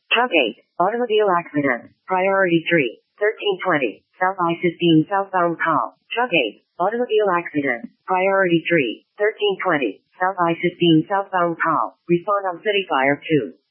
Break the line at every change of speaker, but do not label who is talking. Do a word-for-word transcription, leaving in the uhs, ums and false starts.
Truck eight, automobile accident, priority three, thirteen twenty, South I fifteen southbound call. Truck eight, automobile accident, priority three, thirteen twenty, South I fifteen southbound call. Respond on City Fire two.